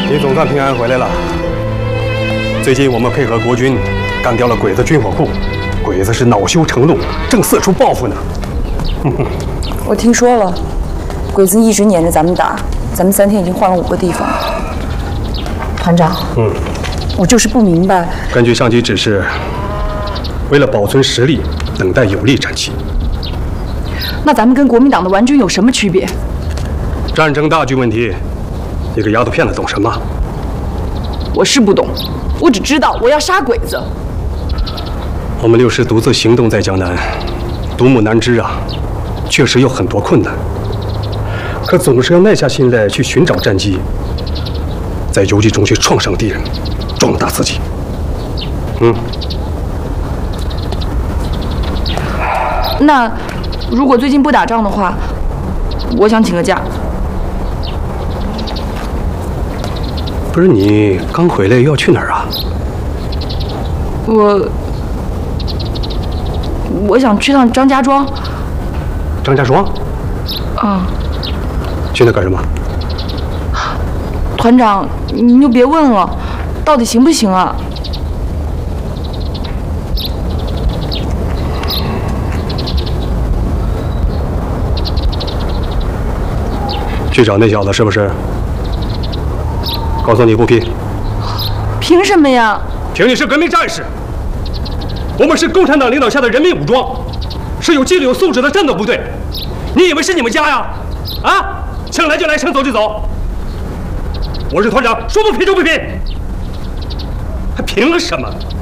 你总算平安回来了。最近我们配合国军干掉了鬼子军火库，鬼子是恼羞成怒，正四处报复呢。 我听说了，鬼子一直撵着咱们打，咱们3天已经换了5个地方。团长，我就是不明白。 根据上级指示，为了保存实力，等待有利战期。 那咱们跟国民党的顽军有什么区别？ 战争大局问题，你个丫头片子懂什么？ 我是不懂，我只知道我要杀鬼子。 我们6师独自行动在江南，独木难支啊，确实有很多困难。可总是要耐下心来去寻找战机，在游击中去创伤敌人，壮大自己。 那如果最近不打仗的话，我想请个假。 不是你刚回来要去哪儿啊？ 我想去趟张家庄。 张家庄？去那干什么？ 团长，您就别问了，到底行不行啊？ 去找那小子是不是？告诉你不批。 凭什么呀？ 凭你是革命战士，我们是共产党领导下的人民武装，是有纪律有素质的战斗部队。你以为是你们家呀？啊，想来就来，想走就走。我是团长，说不批就不批，还凭什么？